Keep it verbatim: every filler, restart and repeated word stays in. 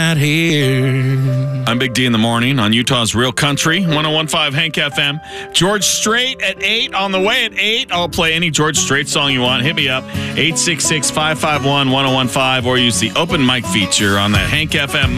right here. I'm Big D in the morning on Utah's Real Country, one oh one point five Hank F M. George Strait at eight. On the way at eight, I'll play any George Strait song you want. Hit me up, eight six six, five five one, one oh one five, or use the open mic feature on that Hank F M